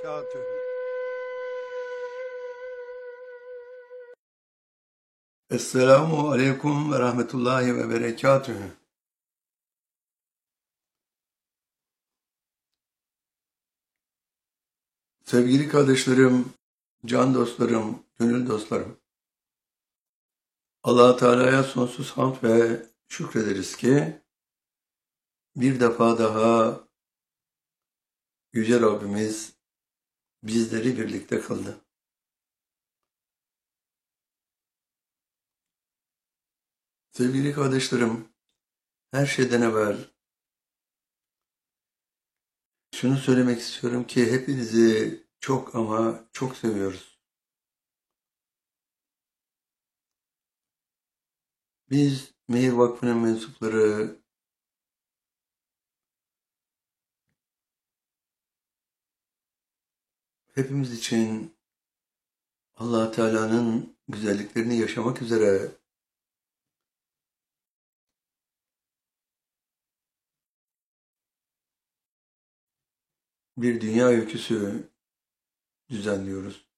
berekatühü. Esselamu aleyküm ve rahmetullahi ve berekatühü. Sevgili kardeşlerim, can dostlarım, gönül dostlarım. Allah Teala'ya sonsuz hamd ve şükrederiz ki bir defa daha Yüce Rabbimiz bizleri birlikte kıldı. Sevgili kardeşlerim, her şeyden evvel şunu söylemek istiyorum ki hepinizi çok ama çok seviyoruz. Biz Mehir Vakfı'nın mensupları hepimiz için Allah Teala'nın güzelliklerini yaşamak üzere bir dünya öyküsü düzenliyoruz.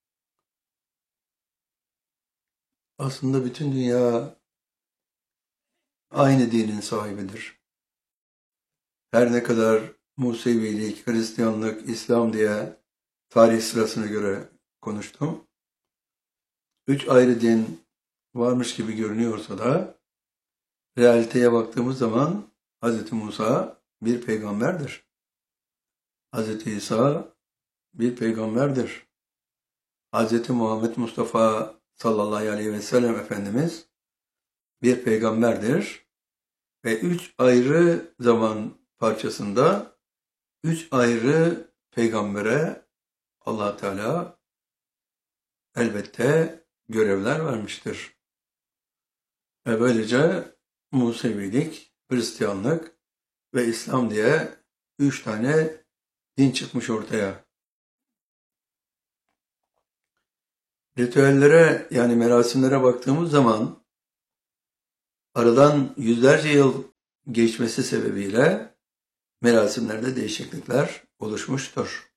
Aslında bütün dünya aynı dinin sahibidir. Her ne kadar Musevilik, Hristiyanlık, İslam diye tarih sırasına göre konuştum. 3 ayrı din varmış gibi görünüyorsa da realiteye baktığımız zaman Hz. Musa bir peygamberdir. Hz. İsa bir peygamberdir. Hz. Muhammed Mustafa sallallahu aleyhi ve sellem Efendimiz bir peygamberdir ve 3 ayrı zaman parçasında 3 ayrı peygambere Allah Teala elbette görevler vermiştir. Ve böylece Musevilik, Hristiyanlık ve İslam diye 3 tane din çıkmış ortaya. Ritüellere yani merasimlere baktığımız zaman aradan yüzlerce yıl geçmesi sebebiyle merasimlerde değişiklikler oluşmuştur.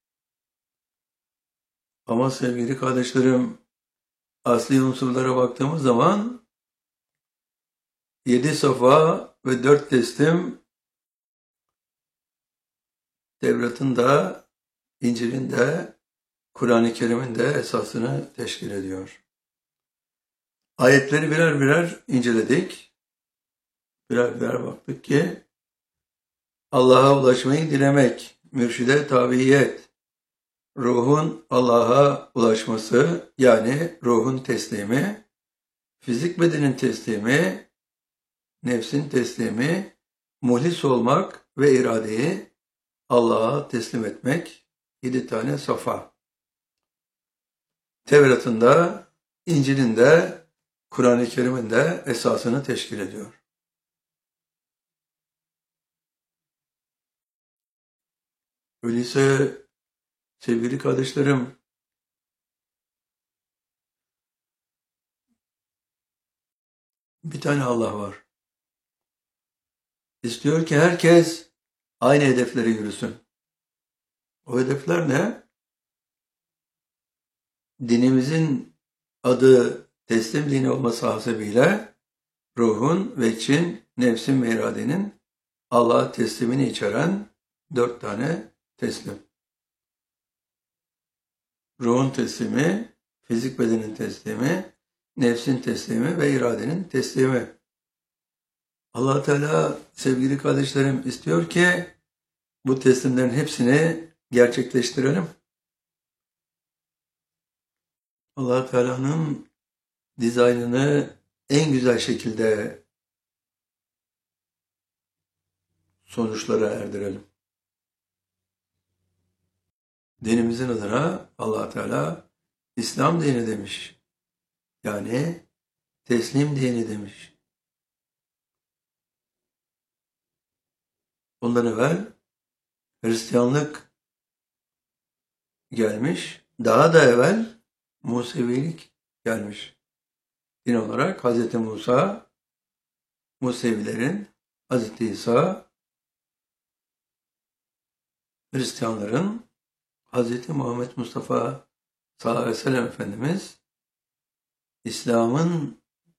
Ama sevgili kardeşlerim, asli unsurlara baktığımız zaman 7 safa ve 4 teslim Tevrat'ın da, İncil'in de, Kur'an-ı Kerim'in de esasını teşkil ediyor. Ayetleri birer birer inceledik. Birer birer baktık ki Allah'a ulaşmayı dilemek, mürşide tabiyet, ruhun Allah'a ulaşması yani ruhun teslimi, fizik bedenin teslimi, nefsin teslimi, muhlis olmak ve iradeyi Allah'a teslim etmek 7 tane safa. Tevrat'ın da, İncil'in de, Kur'an-ı Kerim'in de esasını teşkil ediyor. Öyleyse sevgili kardeşlerim, bir tane Allah var. İstiyor ki herkes aynı hedeflere yürüsün. O hedefler ne? Dinimizin adı teslim dini olması hasebiyle ruhun ve için, nefsin ve iradenin Allah'a teslimini içeren 4 tane teslim. Ruhun teslimi, fizik bedenin teslimi, nefsin teslimi ve iradenin teslimi. Allah Teala sevgili kardeşlerim istiyor ki bu teslimlerin hepsini gerçekleştirelim. Allah Teala'nın dizaynını en güzel şekilde sonuçlara erdirelim. Dinimizin adına Allah Teala İslam dini demiş. Yani teslim dini demiş. Ondan evvel Hristiyanlık gelmiş. Daha da evvel Musevilik gelmiş. Din olarak Hz. Musa, Musevilerin, Hz. İsa, Hristiyanların, Hz. Muhammed Mustafa sallallahu aleyhi ve sellem Efendimiz İslam'ın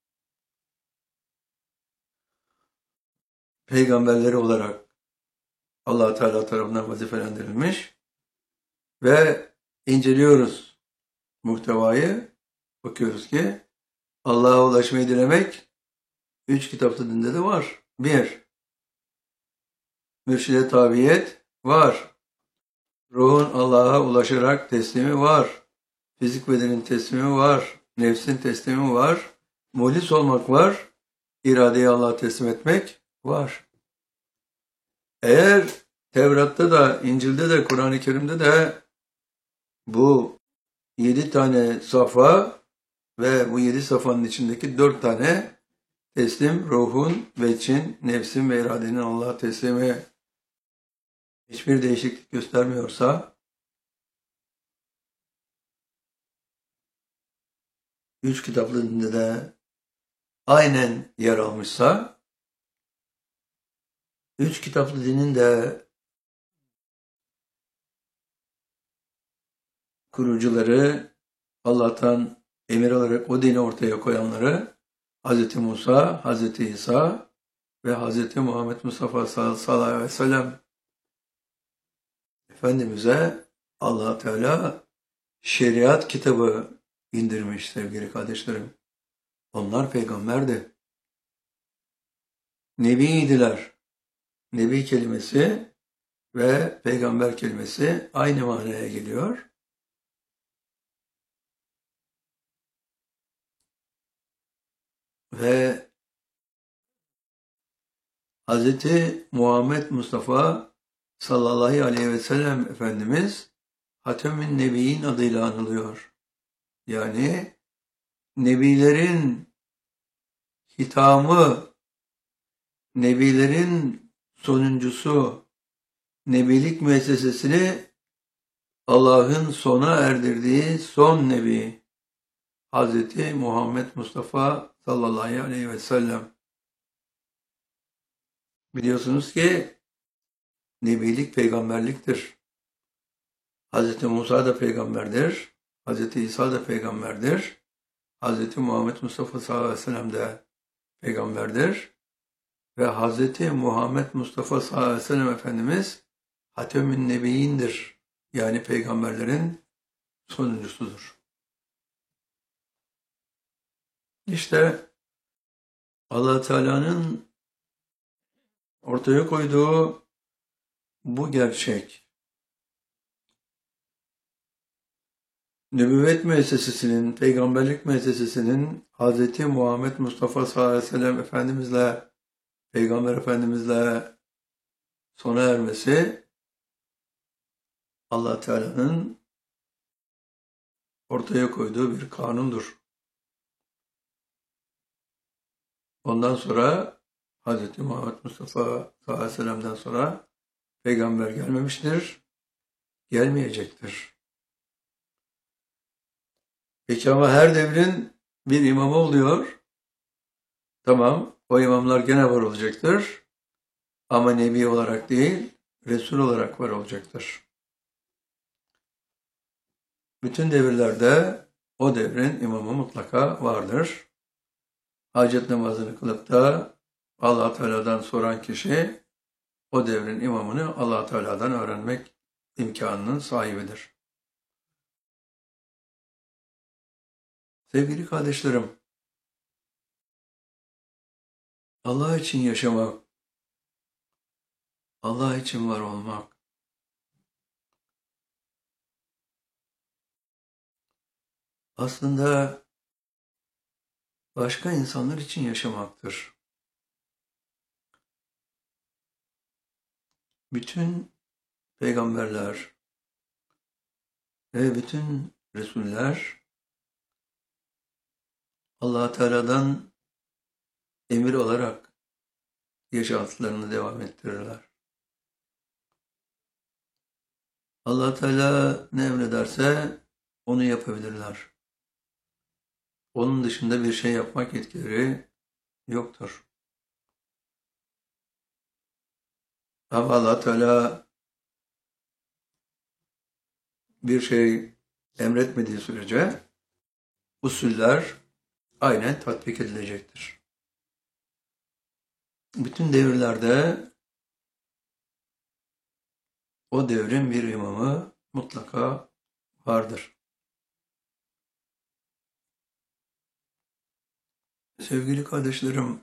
peygamberleri olarak Allah Teala tarafından vazifelendirilmiş ve inceliyoruz muhtevayı. Bakıyoruz ki Allah'a ulaşmayı dilemek 3 kitapta dinde de var. 1. Mürşide tabiyet var. Ruhun Allah'a ulaşarak teslimi var. Fizik bedenin teslimi var. Nefsin teslimi var. Muhlis olmak var. İradeyi Allah'a teslim etmek var. Eğer Tevrat'ta da, İncil'de de, Kur'an-ı Kerim'de de bu 7 tane safa ve bu 7 safanın içindeki 4 tane teslim, ruhun, veçin, nefsin ve iradenin Allah'a teslimi hiçbir değişiklik göstermiyorsa, 3 kitaplı dinde de aynen yer almışsa, 3 kitaplı dinin de kurucuları, Allah'tan emir alarak o dini ortaya koyanları Hz. Musa, Hz. İsa ve Hz. Muhammed Mustafa sallallahu aleyhi ve sellem Efendimiz'e Allah Teala şeriat kitabı indirmiş sevgili kardeşlerim. Onlar peygamberdi. Nebiydiler. Nebi kelimesi ve peygamber kelimesi aynı manaya geliyor. Ve Hz. Muhammed Mustafa sallallahu aleyhi ve sellem Efendimiz Hatem-ün Nebiyyin adıyla anılıyor. Yani Nebilerin hitamı, Nebilerin sonuncusu, Nebilik müessesesini Allah'ın sona erdirdiği son Nebi Hz. Muhammed Mustafa sallallahu aleyhi ve sellem. Biliyorsunuz ki Nebilik peygamberliktir. Hz. Musa da peygamberdir. Hz. İsa da peygamberdir. Hz. Muhammed Mustafa sallallahu aleyhi ve sellem de peygamberdir. Ve Hz. Muhammed Mustafa sallallahu aleyhi ve sellem Efendimiz Hatem-ün Nebiyyindir. Yani peygamberlerin sonuncusudur. İşte Allah Teala'nın ortaya koyduğu bu gerçek, nübüvvet müessesesinin, peygamberlik müessesesinin Hz. Muhammed Mustafa sallallahu aleyhi ve sellem Efendimizle, Peygamber Efendimizle sona ermesi Allah Teala'nın ortaya koyduğu bir kanundur. Ondan sonra Hz. Muhammed Mustafa sallallahu aleyhi ve sellem'den sonra peygamber gelmemiştir, gelmeyecektir. Peki ama her devrin bir imamı oluyor. Tamam, o imamlar gene var olacaktır. Ama Nebi olarak değil, Resul olarak var olacaktır. Bütün devirlerde o devrin imamı mutlaka vardır. Hacet namazını kılıp da Allah Teala'dan soran kişi o devrin imamını Allah Teala'dan öğrenmek imkanının sahibidir. Sevgili kardeşlerim, Allah için yaşamak, Allah için var olmak, aslında başka insanlar için yaşamaktır. Bütün peygamberler ve bütün Resuller Allah Teala'dan emir olarak yaşantılarını devam ettirirler. Allah Teala ne emrederse onu yapabilirler. Onun dışında bir şey yapmak yetkileri yoktur. Ama Allah Teala bir şey emretmediği sürece usuller aynen tatbik edilecektir. Bütün devirlerde o devrin bir imamı mutlaka vardır. Sevgili kardeşlerim,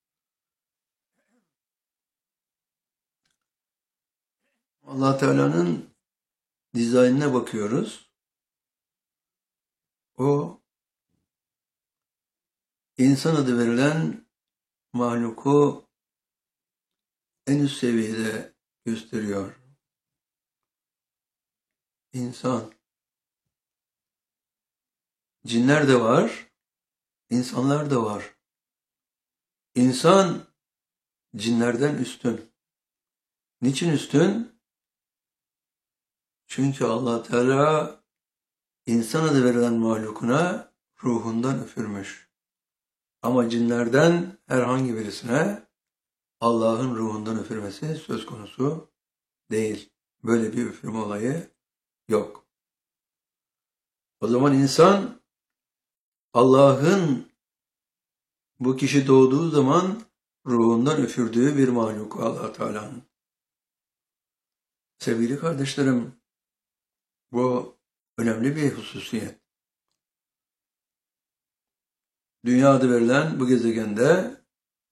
Allah Teala'nın dizaynına bakıyoruz. O insan adı verilen mahluku en üst seviyede gösteriyor. İnsan. Cinler de var, insanlar da var. İnsan cinlerden üstün. Niçin üstün? Çünkü Allah Teala insan adı verilen mahlukuna ruhundan üfürmüş. Ama cinlerden herhangi birisine Allah'ın ruhundan üfürmesi söz konusu değil. Böyle bir üfürme olayı yok. O zaman insan Allah'ın bu kişi doğduğu zaman ruhundan üfürdüğü bir mahluk Allah Teala'nın. Sevgili kardeşlerim, bu önemli bir hususiyet. Dünya adı verilen bu gezegende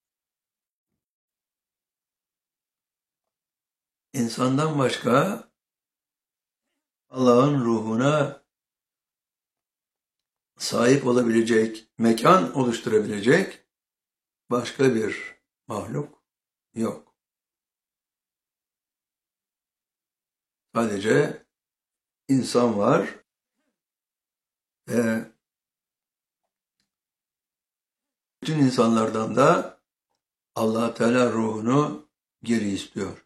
insandan başka Allah'ın ruhuna sahip olabilecek, mekan oluşturabilecek başka bir mahluk yok. Sadece insan var ve bütün insanlardan da Allah Teala ruhunu geri istiyor.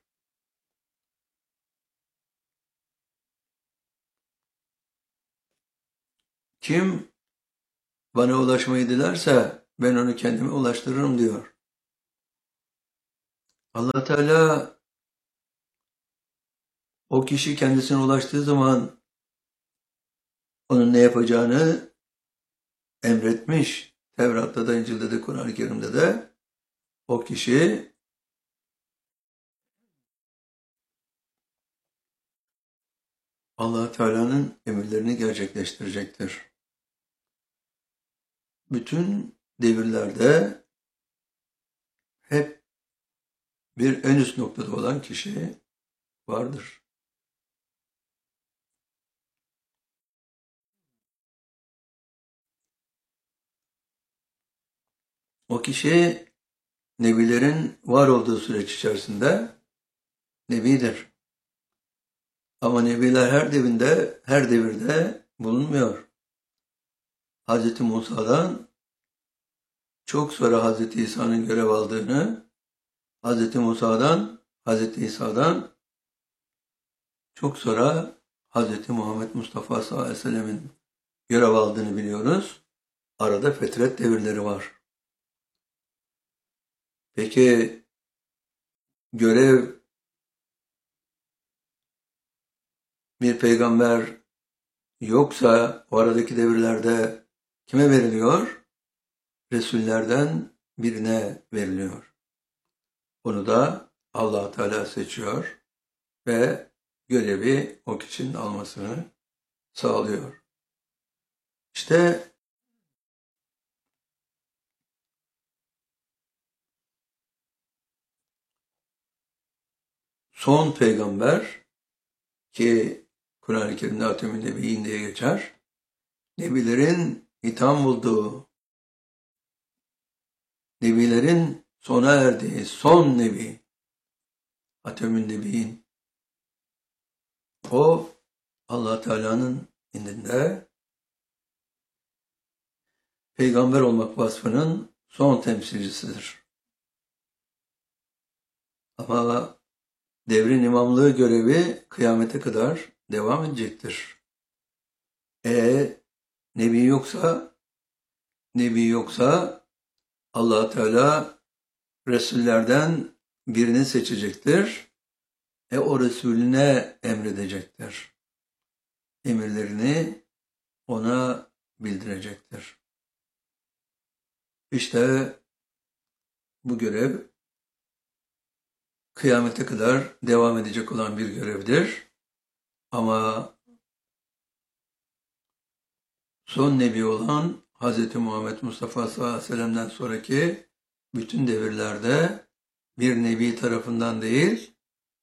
Kim bana ulaşmayı dilerse ben onu kendime ulaştırırım diyor. Allah Teala o kişi kendisine ulaştığı zaman onun ne yapacağını emretmiş. Tevrat'ta da, İncil'de de, Kur'an-ı Kerim'de de o kişi Allah Teala'nın emirlerini gerçekleştirecektir. Bütün devirlerde hep bir en üst noktada olan kişi vardır. O kişi nebilerin var olduğu süreç içerisinde nebidir. Ama nebiler her devirde bulunmuyor. Hz. Musa'dan çok sonra Hz. İsa'nın görev aldığını, Hz. Musa'dan, Hz. İsa'dan çok sonra Hz. Muhammed Mustafa sallallahu aleyhi ve sellemin görev aldığını biliyoruz. Arada fetret devirleri var. Peki görev bir peygamber yoksa o aradaki devirlerde kime veriliyor? Resullerden birine veriliyor. Onu da Allah Teala seçiyor ve görevi o kişinin almasını sağlıyor. İşte son peygamber ki Kur'an-ı Kerim'de Hatemün Nebiyyin diye geçer. Nebilerin itham bulduğu, nebilerin sona erdiği son nebi Hatemün Nebiyyin. O Allah Teala'nın indinde peygamber olmak vasfının son temsilcisidir. Ama devrin imamlığı görevi kıyamete kadar devam edecektir. Nebi yoksa Allah Teala Resullerden birini seçecektir. O Resulüne emredecektir. emirlerini ona bildirecektir. İşte bu görev kıyamete kadar devam edecek olan bir görevdir. Ama son nebi olan Hz. Muhammed Mustafa sallallahu aleyhi ve sellem'den sonraki bütün devirlerde bir nebi tarafından değil,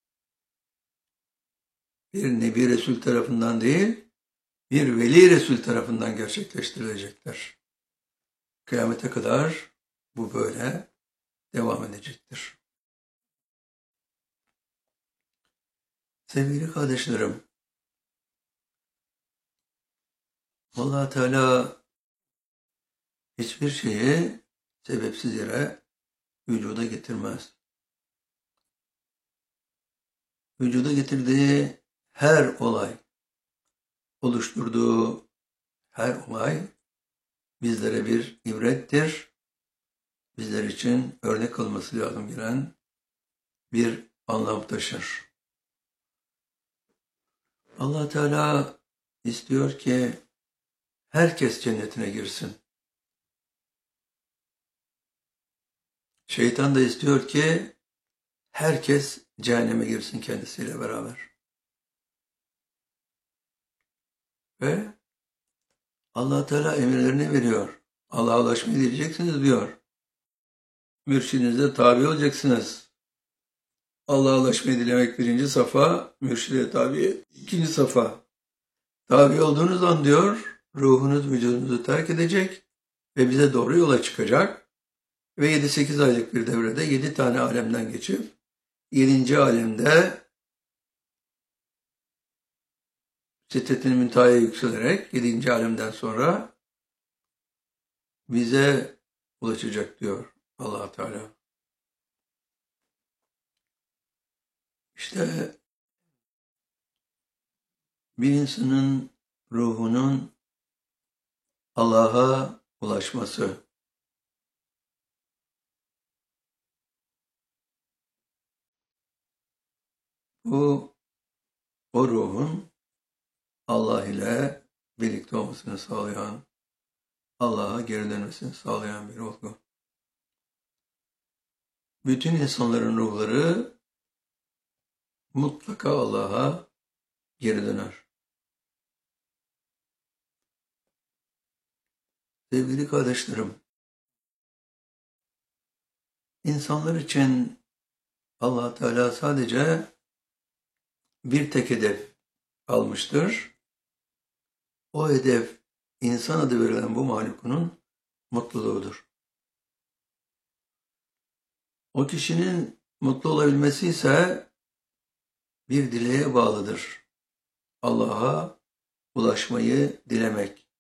bir nebi Resul tarafından değil, bir veli Resul tarafından gerçekleştirilecektir. Kıyamete kadar bu böyle devam edecektir. Sevgili kardeşlerim, Allah Teala hiçbir şeyi sebepsiz yere vücuda getirmez. Vücuda getirdiği her olay, oluşturduğu her olay bizlere bir ibrettir. Bizler için örnek olması lazım gelen bir anlam taşır. Allah Teala istiyor ki herkes cennetine girsin. Şeytan da istiyor ki herkes cehenneme girsin kendisiyle beraber. Ve Allah Teala emirlerini veriyor. Allah'a ulaşmayı dileyeceksiniz diyor. Mürşidinize tabi olacaksınız. Allah'a ulaşmayı dilemek birinci safa, mürşide tabi ikinci safa. Tabi olduğunuz an diyor, ruhunuz vücudunuzu terk edecek ve bize doğru yola çıkacak. Ve 7-8 aylık bir devrede 7 tane alemden geçip 7. alemde Sidret-i Münteha'ya yükselerek 7. alemden sonra bize ulaşacak diyor Allah Teala. İşte bir insanın ruhunun Allah'a ulaşması, bu o ruhun Allah ile birlikte olmasını sağlayan, Allah'a geri dönmesini sağlayan bir olgu. Bütün insanların ruhları mutlaka Allah'a geri döner. Sevgili kardeşlerim, insanlar için Allah Teala sadece bir tek hedef almıştır. O hedef insan adı verilen bu mahlukunun mutluluğudur. O kişinin mutlu olabilmesi ise bir dileğe bağlıdır. Allah'a ulaşmayı dilemek.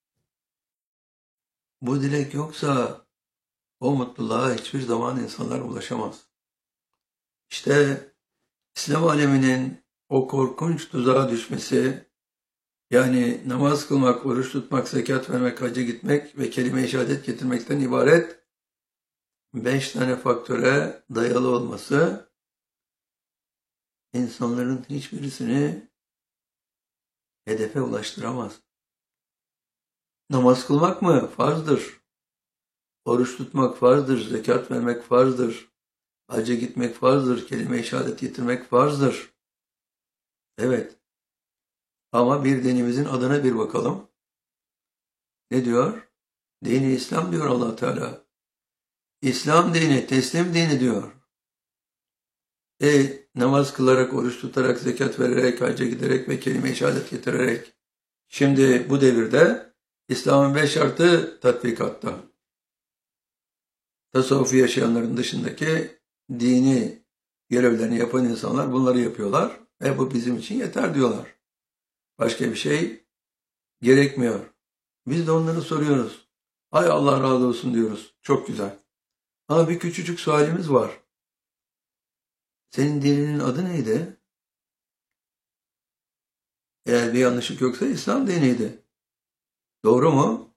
Bu dilek yoksa o mutluluğa hiçbir zaman insanlar ulaşamaz. İşte İslam aleminin o korkunç tuzağa düşmesi, yani namaz kılmak, oruç tutmak, zekat vermek, hacca gitmek ve kelime-i şehadet getirmekten ibaret 5 tane faktöre dayalı olması, insanların hiçbirisini hedefe ulaştıramaz. Namaz kılmak mı? Farzdır. Oruç tutmak farzdır, zekat vermek farzdır. Hacca gitmek farzdır, kelime-i şehadet getirmek farzdır. Evet. Ama bir dinimizin adına bir bakalım. Ne diyor? Dini İslam diyor Allah Teala. İslam dini, teslim dini diyor. Namaz kılarak, oruç tutarak, zekat vererek, hacca giderek ve kelime-i şehadet getirerek. Şimdi bu devirde İslam'ın 5 şartı tatbikatta. Tasavvufu yaşayanların dışındaki dini görevlerini yapan insanlar bunları yapıyorlar ve bu bizim için yeter diyorlar. Başka bir şey gerekmiyor. Biz de onları soruyoruz. Hay Allah razı olsun diyoruz. Çok güzel. Ama bir küçücük sualimiz var. Senin dininin adı neydi? Eğer bir yanlışlık yoksa İslam diniydi. Doğru mu?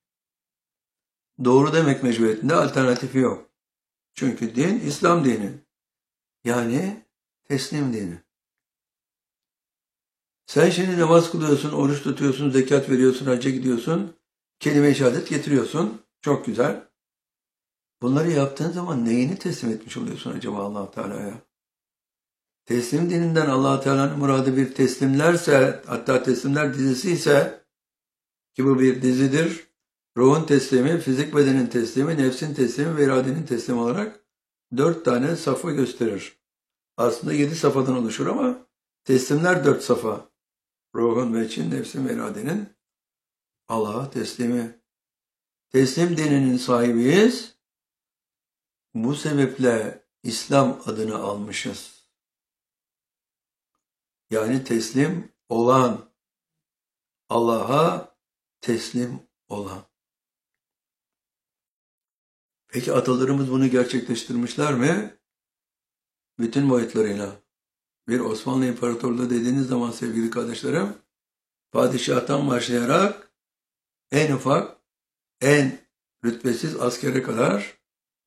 Doğru demek mecburiyetinde alternatifi yok. Çünkü din İslam dini. Yani teslim dini. Sen şimdi namaz kılıyorsun, oruç tutuyorsun, zekat veriyorsun, hacca gidiyorsun, kelime-i şehadet getiriyorsun. Çok güzel. Bunları yaptığın zaman neyini teslim etmiş oluyorsun acaba Allah Teala'ya? Teslim dininden Allah Teala'nın muradı bir teslimlerse, hatta teslimler dizisi ise, ki bu bir dizidir, ruhun teslimi, fizik bedenin teslimi, nefsin teslimi ve iradenin teslimi olarak 4 tane safa gösterir. Aslında 7 safadan oluşur ama teslimler 4 safa. Ruhun ve için, nefsin ve iradenin Allah'a teslimi. Teslim dininin sahibiyiz. Bu sebeple İslam adını almışız. Yani teslim olan, Allah'a teslim olan. Peki atalarımız bunu gerçekleştirmişler mi? Bütün boyutlarıyla. Bir Osmanlı İmparatorluğu dediğiniz zaman sevgili kardeşlerim, padişahtan başlayarak en ufak, en rütbesiz askere kadar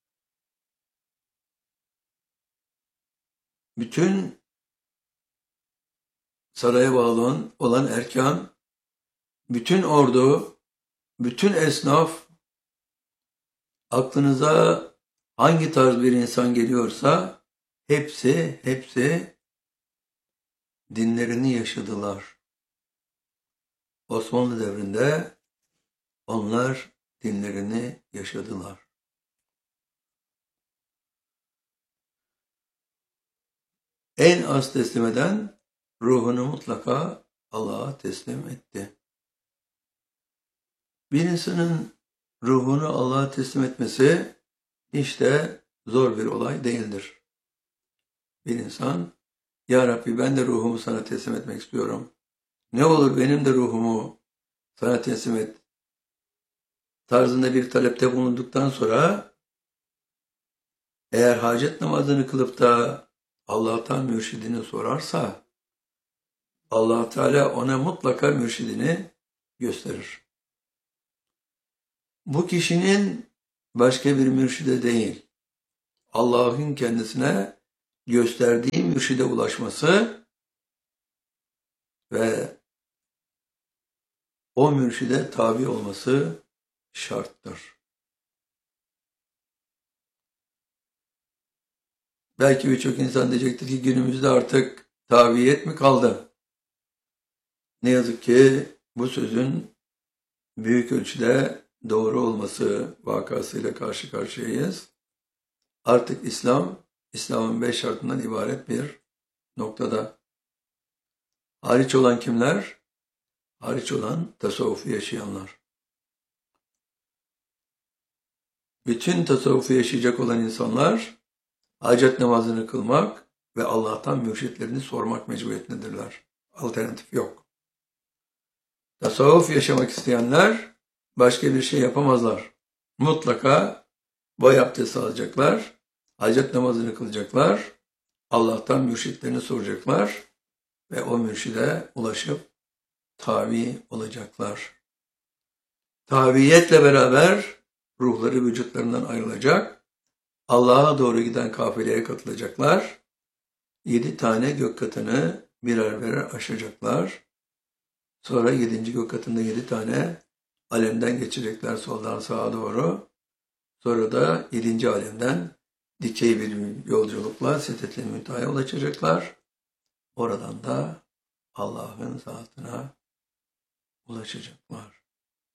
bütün saraya bağlı olan erkan, bütün ordu, bütün esnaf, aklınıza hangi tarz bir insan geliyorsa hepsi dinlerini yaşadılar. Osmanlı devrinde onlar dinlerini yaşadılar. En az teslim eden ruhunu mutlaka Allah'a teslim etti. Bir insanın ruhunu Allah'a teslim etmesi hiç de zor bir olay değildir. Bir insan, Ya Rabbi ben de ruhumu sana teslim etmek istiyorum. Ne olur benim de ruhumu sana teslim et tarzında bir talepte bulunduktan sonra eğer hacet namazını kılıp da Allah'tan mürşidini sorarsa Allah Teala ona mutlaka mürşidini gösterir. Bu kişinin başka bir mürşide değil, Allah'ın kendisine gösterdiği mürşide ulaşması ve o mürşide tabi olması şarttır. Belki birçok insan diyecektir ki günümüzde artık tabiyet mi kaldı? Ne yazık ki bu sözün büyük ölçüde doğru olması vakasıyla karşı karşıyayız. Artık İslam'ın 5 şartından ibaret bir noktada. Hariç olan kimler? Hariç olan tasavvufu yaşayanlar. Bütün tasavvufu yaşayacak olan insanlar hacet namazını kılmak ve Allah'tan mürşitlerini sormak mecburiyetindedirler. Alternatif yok. Tasavvuf yaşamak isteyenler başka bir şey yapamazlar. Mutlaka boy abdesti alacaklar, hacet namazını kılacaklar, Allah'tan mürşitlerini soracaklar ve o mürşide ulaşıp tabi olacaklar. Tabiyetle beraber ruhları vücutlarından ayrılacak, Allah'a doğru giden kafileye katılacaklar, 7 tane gök katını birer aşacaklar. Sonra 7. gök katında 7 tane alemden geçecekler soldan sağa doğru. Sonra da 7. alemden dikey bir yolculukla Sidret-i Münteha'ya ulaşacaklar. Oradan da Allah'ın zatına ulaşacaklar.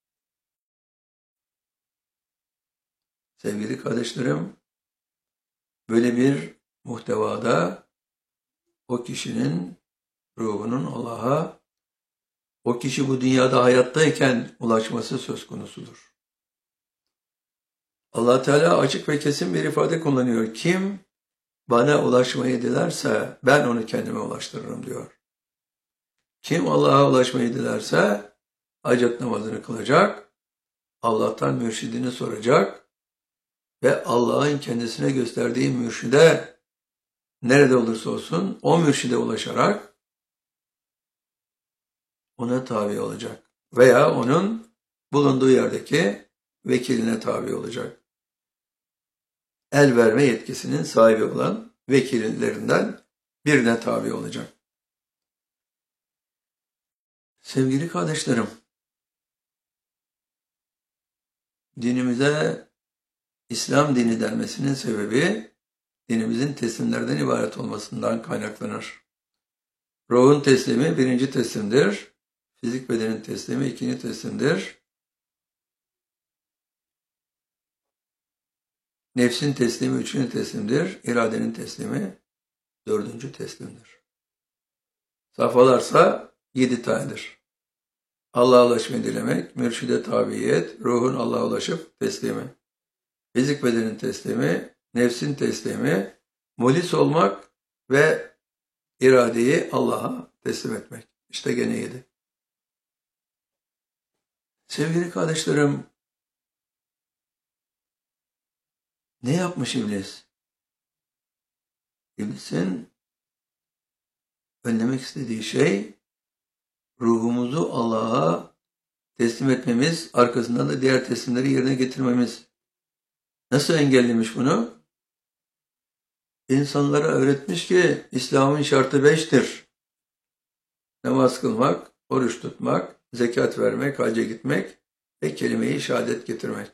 Sevgili kardeşlerim, böyle bir muhtevada o kişinin ruhunun Allah'a, o kişi bu dünyada hayattayken ulaşması söz konusudur. Allah Teala açık ve kesin bir ifade kullanıyor. Kim bana ulaşmayı dilerse ben onu kendime ulaştırırım diyor. Kim Allah'a ulaşmayı dilerse hacet namazını kılacak, Allah'tan mürşidini soracak ve Allah'ın kendisine gösterdiği mürşide nerede olursa olsun o mürşide ulaşarak ona tabi olacak veya onun bulunduğu yerdeki vekiline tabi olacak. El verme yetkisinin sahibi olan vekillerinden birine tabi olacak. Sevgili kardeşlerim, dinimize İslam dini denmesinin sebebi dinimizin teslimlerden ibaret olmasından kaynaklanır. Ruhun teslimi birinci teslimdir. Fizik bedenin teslimi ikinci teslimdir. Nefsin teslimi üçüncü teslimdir. İradenin teslimi dördüncü teslimdir. Safhalarsa 7 tanedir. Allah'a ulaşmayı dilemek, mürşide tabiyet, ruhun Allah'a ulaşıp teslimi. Fizik bedenin teslimi, nefsin teslimi, mulis olmak ve iradeyi Allah'a teslim etmek. İşte gene 7. Sevgili kardeşlerim, ne yapmış iblis? İblisin önlemek istediği şey, ruhumuzu Allah'a teslim etmemiz, arkasından da diğer teslimleri yerine getirmemiz. Nasıl engellemiş bunu? İnsanlara öğretmiş ki İslam'ın şartı 5'tir. Namaz kılmak, oruç tutmak, zekat vermek, hacca gitmek ve kelime-i şehadet getirmek.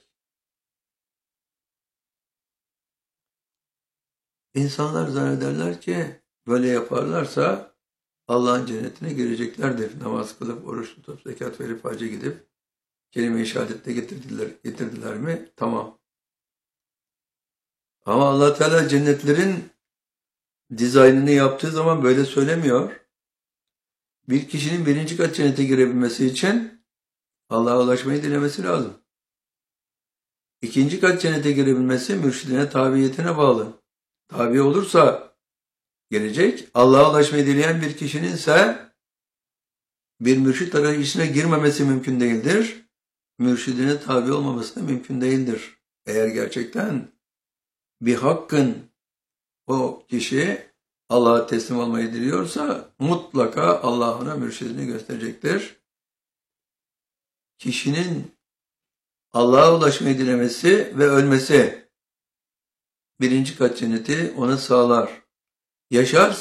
İnsanlar zannederler ki böyle yaparlarsa Allah'ın cennetine gireceklerdir. Namaz kılıp, oruç tutup, zekat verip, hacca gidip kelime-i şehadette getirdiler mi? Tamam. Ama Allah Teala cennetlerin dizaynını yaptığı zaman böyle söylemiyor. Bir kişinin birinci kat cennete girebilmesi için Allah'a ulaşmayı dilemesi lazım. İkinci kat cennete girebilmesi mürşidine, tabiyetine bağlı. Tabi olursa gelecek. Allah'a ulaşmayı dileyen bir kişinin ise bir mürşid arayışına girmemesi mümkün değildir. Mürşidine tabi olmaması da mümkün değildir. Eğer gerçekten bir hakkın o kişi Allah'a teslim olmayı diliyorsa mutlaka Allah ona mürşidini gösterecektir. Kişinin Allah'a ulaşmayı dilemesi ve ölmesi birinci kat cenneti ona sağlar. Yaşar